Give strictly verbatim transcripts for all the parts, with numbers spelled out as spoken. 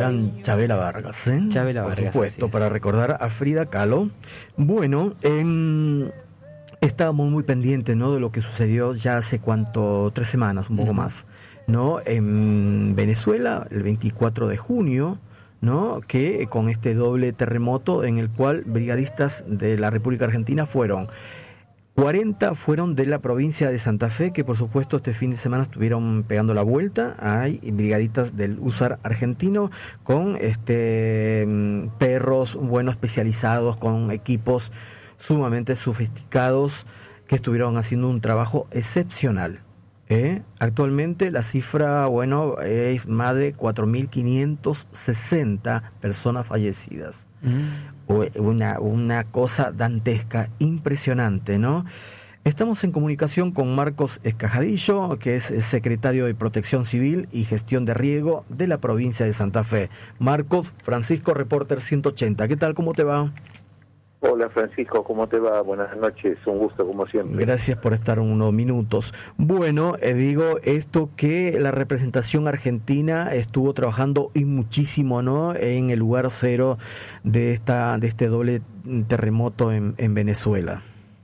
gran Chabela Vargas, ¿eh? Chabela Por Vargas, supuesto, para recordar a Frida Kahlo. Bueno, en... estábamos muy pendientes, ¿no?, de lo que sucedió ya hace cuánto, tres semanas, un poco uh-huh. más, ¿no?, en Venezuela, el veinticuatro de junio, ¿no?, que con este doble terremoto en el cual brigadistas de la República Argentina fueron cuarenta fueron de la provincia de Santa Fe, que por supuesto este fin de semana estuvieron pegando la vuelta. Hay brigadistas del U S A R argentino con este perros, bueno, especializados, con equipos sumamente sofisticados, que estuvieron haciendo un trabajo excepcional. ¿Eh? Actualmente la cifra, bueno, es más de cuatro mil quinientas sesenta personas fallecidas. Mm. Una, una cosa dantesca, impresionante, ¿no? Estamos en comunicación con Marcos Escajadillo, que es secretario de Protección Civil y Gestión de Riesgo de la provincia de Santa Fe. Marcos, Francisco, Reporter ciento ochenta. ¿Qué tal? ¿Cómo te va? Hola Francisco, ¿cómo te va? Buenas noches, un gusto como siempre. Gracias por estar unos minutos. Bueno, eh, digo esto que la representación argentina estuvo trabajando y muchísimo, ¿no?, en el lugar cero de esta de este doble terremoto en, en Venezuela.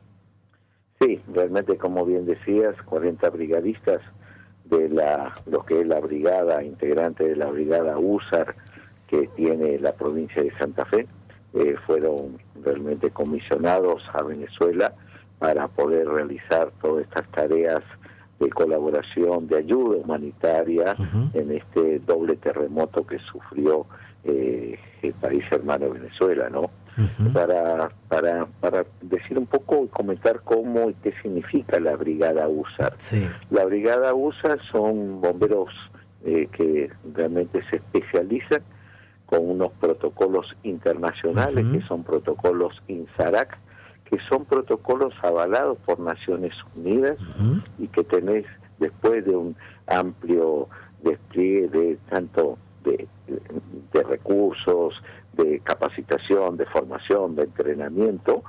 Sí, realmente, como bien decías, cuarenta brigadistas de la lo que es la brigada integrante de la brigada U S A R que tiene la provincia de Santa Fe. Eh, fueron realmente comisionados a Venezuela para poder realizar todas estas tareas de colaboración, de ayuda humanitaria uh-huh. en este doble terremoto que sufrió eh, el país hermano Venezuela, ¿no? Uh-huh. Para, para, para decir un poco y comentar cómo y qué significa la Brigada U S A R. Sí. La Brigada U S A R son bomberos eh, que realmente se especializan con unos protocolos internacionales, uh-huh. que son protocolos INSARAC, que son protocolos avalados por Naciones Unidas uh-huh. y que tenés, después de un amplio despliegue de tanto de, de recursos, de capacitación, de formación, de entrenamiento,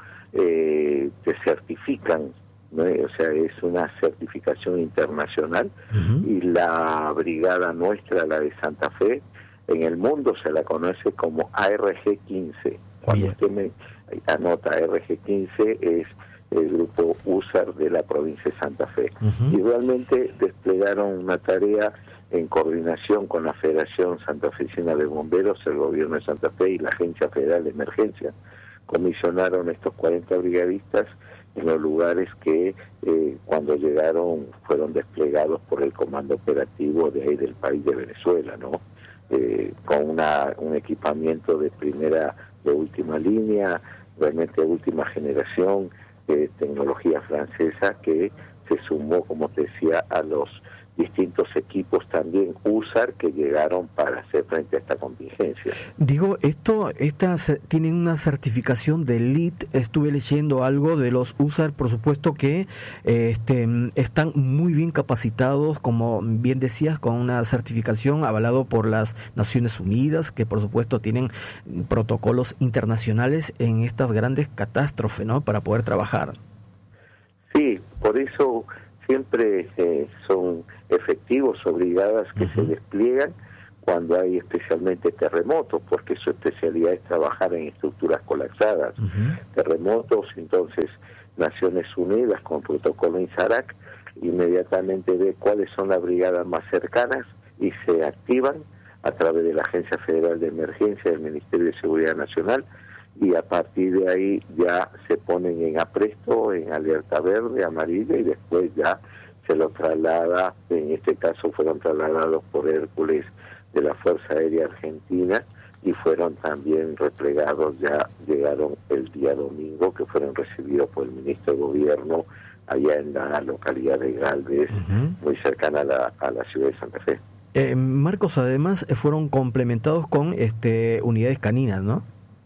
eh, te certifican, ¿no? O sea, es una certificación internacional uh-huh. y la brigada nuestra, la de Santa Fe, en el mundo se la conoce como A R G quince. Cuando usted me anota A R G quince, es el grupo U S A R de la provincia de Santa Fe. Uh-huh. Y realmente desplegaron una tarea en coordinación con la Federación Santafesina de Bomberos, el gobierno de Santa Fe y la Agencia Federal de Emergencia. Comisionaron estos cuarenta brigadistas en los lugares que eh, cuando llegaron fueron desplegados por el comando operativo de ahí del país de Venezuela, ¿no? Eh, con una, un equipamiento de primera, de última línea, realmente de última generación, de tecnología francesa que se sumó, como te decía, a los distintos equipos también U S A R que llegaron para hacer frente a esta contingencia. Digo, esto, estas tienen una certificación de L I T. Estuve leyendo algo de los U S A R, por supuesto que eh, este, están muy bien capacitados, como bien decías, con una certificación avalado por las Naciones Unidas, que por supuesto tienen protocolos internacionales en estas grandes catástrofes, ¿no?, para poder trabajar. Sí, por eso siempre eh, son efectivos o brigadas que uh-huh. se despliegan cuando hay especialmente terremotos, porque su especialidad es trabajar en estructuras colapsadas. Uh-huh. Terremotos, entonces Naciones Unidas con protocolo INSARAC inmediatamente ve cuáles son las brigadas más cercanas y se activan a través de la Agencia Federal de Emergencia del Ministerio de Seguridad Nacional, y a partir de ahí ya se ponen en apresto, en alerta verde, amarilla, y después ya se lo traslada, en este caso fueron trasladados por Hércules de la Fuerza Aérea Argentina, y fueron también replegados, ya llegaron el día domingo, que fueron recibidos por el ministro de Gobierno allá en la localidad de Galvez, uh-huh. muy cercana a la, a la ciudad de Santa Fe. Eh, Marcos, además fueron complementados con este unidades caninas, ¿no?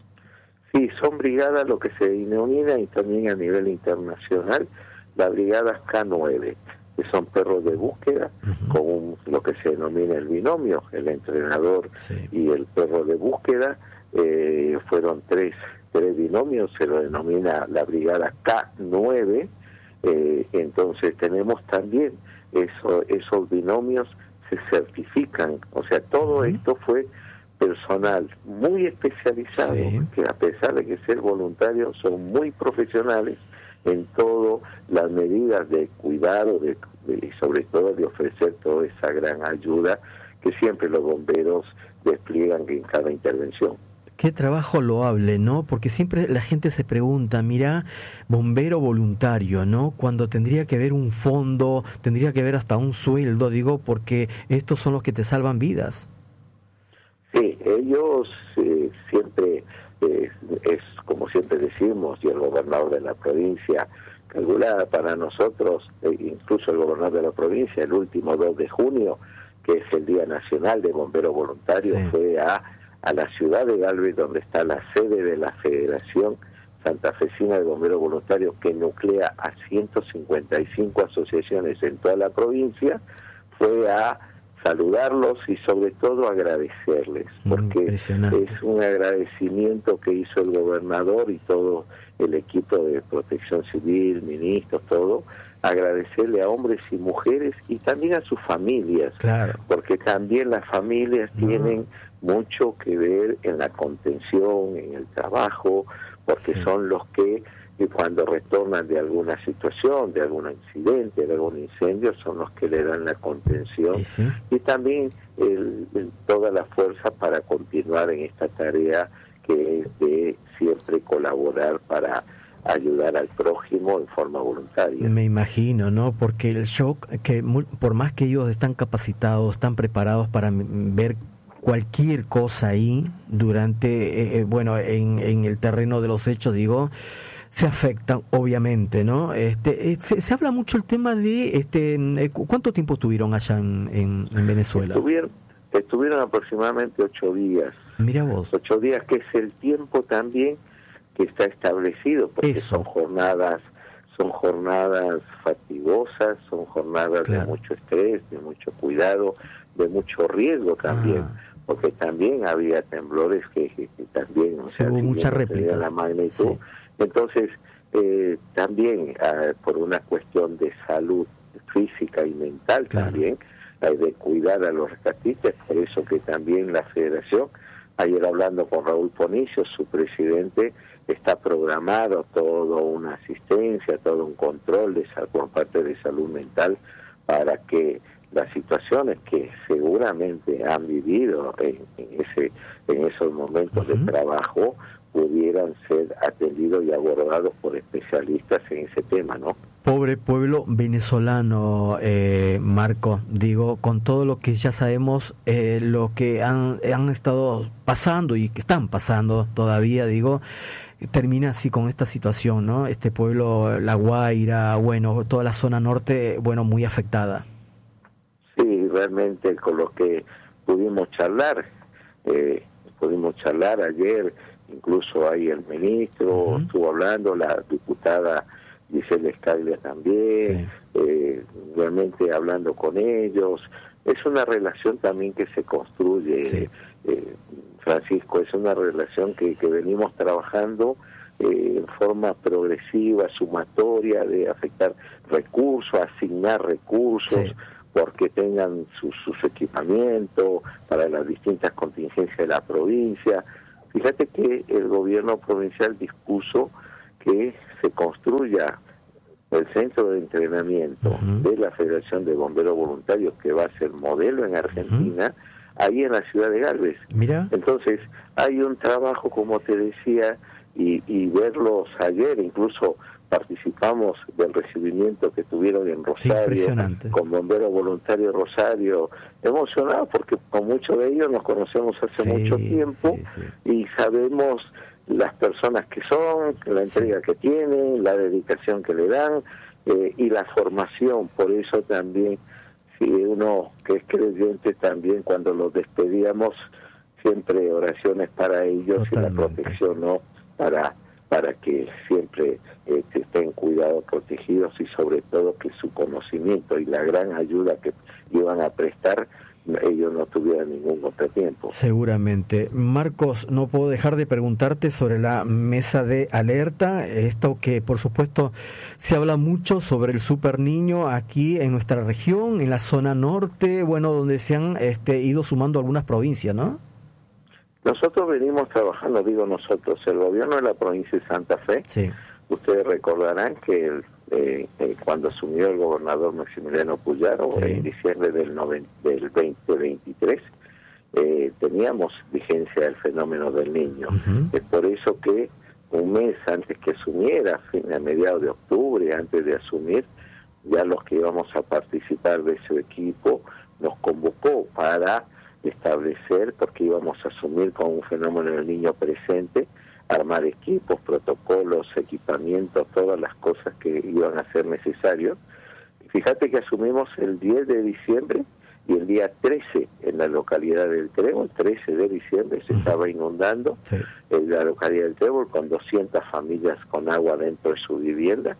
Sí, son brigadas, lo que se denomina, y también a nivel internacional, las brigadas K nueve, que son perros de búsqueda, uh-huh. con un, lo que se denomina el binomio, el entrenador sí. y el perro de búsqueda. Eh, fueron tres, tres binomios, se lo denomina la brigada K nueve. Eh, entonces tenemos también eso, esos binomios se certifican, o sea, todo uh-huh. esto fue personal muy especializado, sí, que a pesar de que ser voluntarios son muy profesionales en todo las medidas de cuidado de, de, y sobre todo de ofrecer toda esa gran ayuda que siempre los bomberos despliegan en cada intervención. Qué trabajo loable, ¿no? Porque siempre la gente se pregunta, mira, bombero voluntario, ¿no? Cuando tendría que haber un fondo, tendría que haber hasta un sueldo, digo, porque estos son los que te salvan vidas. Sí, ellos eh, siempre, eh, es como siempre decimos, y el gobernador de la provincia, calculada para nosotros, eh, incluso el gobernador de la provincia, el último dos de junio, que es el Día Nacional de Bomberos Voluntarios, sí, fue a... a la ciudad de Galvez, donde está la sede de la Federación Santafesina de Bomberos Voluntarios, que nuclea a ciento cincuenta y cinco asociaciones en toda la provincia, fue a saludarlos y sobre todo agradecerles, porque es un agradecimiento que hizo el gobernador y todo el equipo de Protección Civil, ministros, todo, agradecerle a hombres y mujeres y también a sus familias, claro, porque también las familias no. tienen mucho que ver en la contención, en el trabajo, porque sí. son los que cuando retornan de alguna situación, de algún incidente, de algún incendio, son los que le dan la contención y, sí. y también el, el, toda la fuerza para continuar en esta tarea que es de siempre colaborar para ayudar al prójimo en forma voluntaria. Me imagino, ¿no? Porque el shock, que por más que ellos están capacitados, están preparados para ver cualquier cosa ahí durante, eh, bueno, en, en el terreno de los hechos, digo, se afectan, obviamente, ¿no? Este, se, se habla mucho el tema de, este, ¿cuánto tiempo estuvieron allá en, en, en Venezuela? Estuvieron, estuvieron aproximadamente ocho días. Mira vos. Ocho días, que es el tiempo también que está establecido, porque Eso. son jornadas, son jornadas fatigosas, son jornadas claro. de mucho estrés, de mucho cuidado, de mucho riesgo también. Ah. Porque también había temblores que, que, que también o sea, hubo muchas réplicas la magnitud. Sí. Entonces eh, también eh, por una cuestión de salud física y mental claro. también eh, de cuidar a los rescatistas, por eso que también la Federación, ayer hablando con Raúl Ponicio, su presidente, está programado toda una asistencia, todo un control de por parte de salud mental para que las situaciones que seguramente han vivido en, en ese en esos momentos uh-huh. de trabajo pudieran ser atendidos y abordados por especialistas en ese tema, ¿no? Pobre pueblo venezolano, eh, Marco, digo, con todo lo que ya sabemos, eh, lo que han, han estado pasando y que están pasando todavía, digo, termina así con esta situación, ¿no? Este pueblo, La Guaira, bueno, toda la zona norte, bueno, muy afectada. Sí, realmente con lo que pudimos charlar, eh, pudimos charlar ayer, incluso ahí el ministro uh-huh. estuvo hablando, la diputada Gisela Escaglia también, sí. eh, realmente hablando con ellos. Es una relación también que se construye, sí. eh, Francisco, es una relación que, que venimos trabajando eh, en forma progresiva, sumatoria, de afectar recursos, asignar recursos, sí. porque tengan sus, sus equipamientos para las distintas contingencias de la provincia. Fíjate que el gobierno provincial dispuso que se construya el centro de entrenamiento uh-huh. de la Federación de Bomberos Voluntarios, que va a ser modelo en Argentina, uh-huh. ahí en la ciudad de Galvez. Mira. Entonces, hay un trabajo, como te decía, y, y verlos ayer, incluso participamos del recibimiento que tuvieron en Rosario, sí, con Bomberos Voluntarios Rosario, emocionados porque con muchos de ellos nos conocemos hace sí, mucho tiempo sí, sí. y sabemos las personas que son, la entrega sí. que tienen, la dedicación que le dan eh, y la formación. Por eso también, si uno que es creyente también, cuando los despedíamos, siempre oraciones para ellos Totalmente. y la protección, ¿no? Para para que siempre eh, estén cuidados, protegidos y sobre todo que su conocimiento y la gran ayuda que iban a prestar, ellos no tuvieran ningún contratiempo. Seguramente. Marcos, no puedo dejar de preguntarte sobre la mesa de alerta, esto que por supuesto se habla mucho sobre el super niño aquí en nuestra región, en la zona norte, bueno, donde se han este, ido sumando algunas provincias, ¿no? Nosotros venimos trabajando, digo nosotros, el gobierno de la provincia de Santa Fe. Sí. Ustedes recordarán que el, eh, eh, cuando asumió el gobernador Maximiliano Puyaro, sí, en diciembre del, noventa, del veinte veintitrés, eh, teníamos vigencia del fenómeno del niño. Uh-huh. Es por eso que un mes antes que asumiera, a mediados de octubre, antes de asumir, ya los que íbamos a participar de ese equipo nos convocó para establecer, porque íbamos a asumir con un fenómeno del niño presente, armar equipos, protocolos, equipamientos, todas las cosas que iban a ser necesarios. Fíjate que asumimos el diez de diciembre y el día trece en la localidad del Trébol, trece de diciembre, se estaba inundando, sí, en la localidad del Trébol con doscientas familias con agua dentro de su vivienda,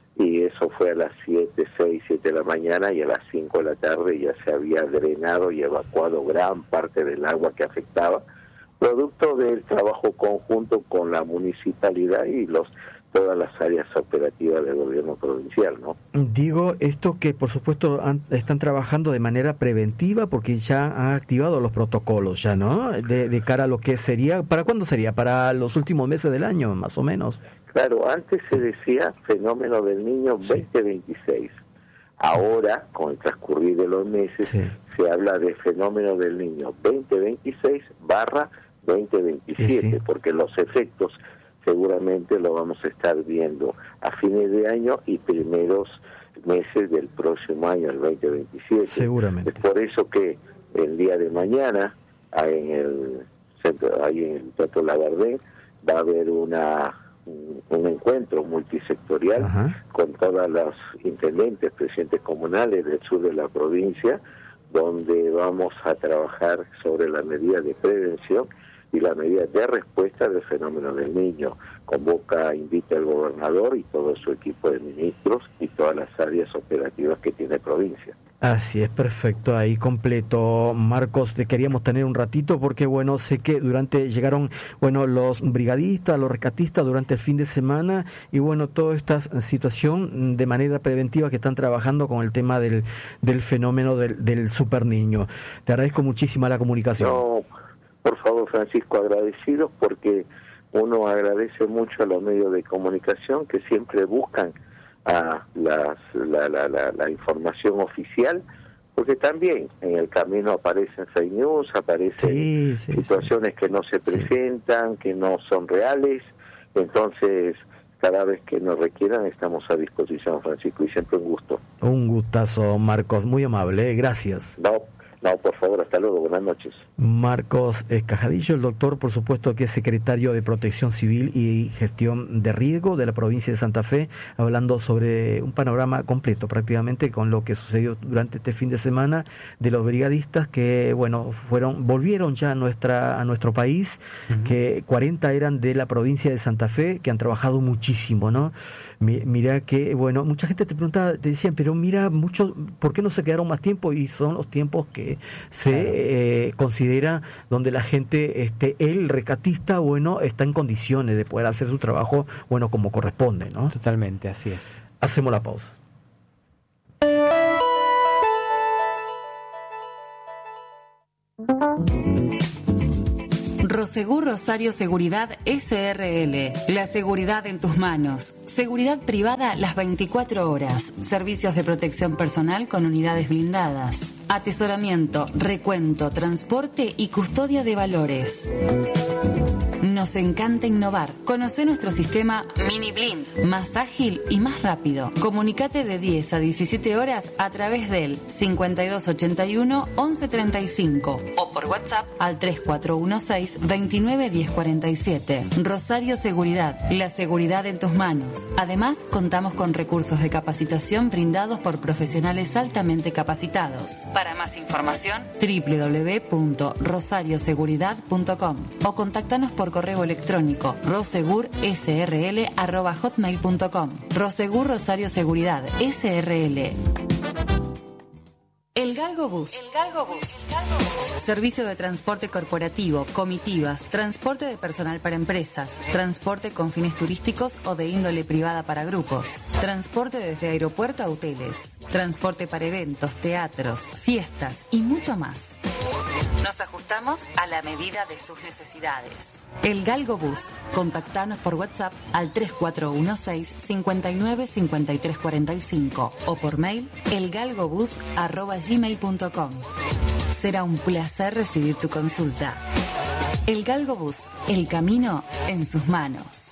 y eso fue a las siete, seis, siete de la mañana, y a las cinco de la tarde ya se había drenado y evacuado gran parte del agua que afectaba, producto del trabajo conjunto con la municipalidad y los todas las áreas operativas del gobierno provincial, ¿no? Digo, esto que por supuesto han, están trabajando de manera preventiva porque ya han activado los protocolos ya, ¿no? De, de cara a lo que sería, ¿para cuándo sería? ¿Para los últimos meses del año, más o menos? Claro, antes se decía fenómeno del niño veinte veintiséis. Sí. Ahora, con el transcurrir de los meses, sí, se habla de fenómeno del niño veinte veintiséis barra veinte veintisiete, sí, porque los efectos seguramente lo vamos a estar viendo a fines de año y primeros meses del próximo año, el veinte veintisiete. Seguramente. Es por eso que el día de mañana, en el centro, ahí en el Teatro Labardén, va a haber una un, un encuentro multisectorial. Ajá. Con todas las intendentes, presidentes comunales del sur de la provincia, donde vamos a trabajar sobre las medidas de prevención y las medidas de respuesta del fenómeno del niño. Convoca, invita al gobernador y todo su equipo de ministros y todas las áreas operativas que tiene provincia. Así es, perfecto, ahí completo. Marcos, te queríamos tener un ratito porque, bueno, sé que durante llegaron, bueno, los brigadistas, los rescatistas durante el fin de semana y, bueno, toda esta situación de manera preventiva que están trabajando con el tema del, del fenómeno del, del superniño. Te agradezco muchísimo la comunicación. No, por favor, Francisco, agradecidos porque uno agradece mucho a los medios de comunicación que siempre buscan a las, la, la, la, la información oficial, porque también en el camino aparecen fake news, aparecen sí, sí, situaciones sí. que no se presentan, sí. que no son reales. Entonces, cada vez que nos requieran estamos a disposición, Francisco, y siempre un gusto. Un gustazo, Marcos, muy amable, gracias. No, no, por favor, hasta luego, buenas noches. Marcos Cajadillo, el doctor, por supuesto, que es secretario de Protección Civil y Gestión de Riesgo de la provincia de Santa Fe, hablando sobre un panorama completo prácticamente con lo que sucedió durante este fin de semana de los brigadistas que, bueno, fueron volvieron ya a nuestra a nuestro país, uh-huh. que cuarenta eran de la provincia de Santa Fe, que han trabajado muchísimo, ¿no? Mira que, bueno, mucha gente te preguntaba, te decían, pero mira, mucho, ¿por qué no se quedaron más tiempo? Y son los tiempos que se claro. eh, considera donde la gente, este, el rescatista, bueno, está en condiciones de poder hacer su trabajo, bueno, como corresponde, ¿no? Totalmente, así es. Hacemos la pausa. Prosegur Rosario Seguridad S R L. La seguridad en tus manos. Seguridad privada las veinticuatro horas. Servicios de protección personal con unidades blindadas. Atesoramiento, recuento, transporte y custodia de valores. Nos encanta innovar. Conoce nuestro sistema Mini Blind, más ágil y más rápido. Comunicate de diez a diecisiete horas a través del cincuenta y dos ochenta y uno once treinta y cinco o por WhatsApp al tres cuatro uno seis veintinueve diez cuarenta y siete. Rosario Seguridad, la seguridad en tus manos. Además, contamos con recursos de capacitación brindados por profesionales altamente capacitados. Para más información, doble u doble u doble u punto rosario seguridad punto com o contáctanos por correo electrónico rosegur s r l arroba hotmail punto com. Rosegur Rosario Seguridad S R L. El El Galgo Bus. El Galgo Bus. Servicio de transporte corporativo, comitivas, transporte de personal para empresas, transporte con fines turísticos o de índole privada para grupos, transporte desde aeropuerto a hoteles, transporte para eventos, teatros, fiestas y mucho más. Nos ajustamos a la medida de sus necesidades. El Galgo Bus. Contactanos por WhatsApp al tres cuatro uno seis, cinco nueve, cinco tres cuatro cinco o por mail elgalgobus arroba gmail punto com. Será un placer recibir tu consulta. El Galgo Bus. El camino en sus manos.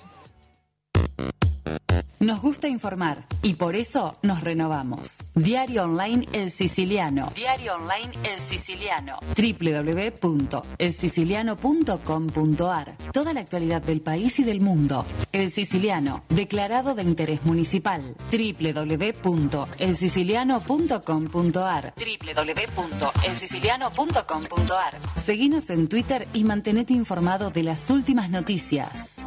Nos gusta informar y por eso nos renovamos. Diario Online El Siciliano. Diario Online El Siciliano. doble u doble u doble u punto el siciliano punto com punto a r. Toda la actualidad del país y del mundo. El Siciliano, declarado de interés municipal. doble u doble u doble u punto el siciliano punto com punto a r. doble u doble u doble u punto el siciliano punto com punto a r. Seguinos en Twitter y mantenete informado de las últimas noticias.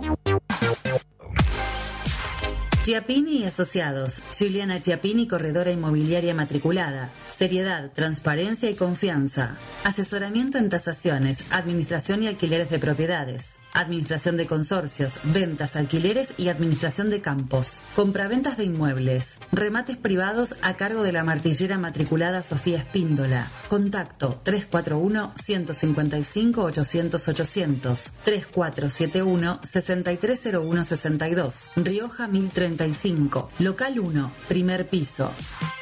Chiappini y Asociados. Juliana Chiappini, corredora inmobiliaria matriculada. Seriedad, transparencia y confianza. Asesoramiento en tasaciones, administración y alquileres de propiedades. Administración de consorcios, ventas, alquileres y administración de campos. Compraventas de inmuebles. Remates privados a cargo de la martillera matriculada Sofía Espíndola. Contacto tres cuatro uno, uno cinco cinco, ochocientos, ochocientos. tres cuatro siete uno, seis tres cero uno, seis dos. Rioja mil treinta y cinco. Local uno, primer piso.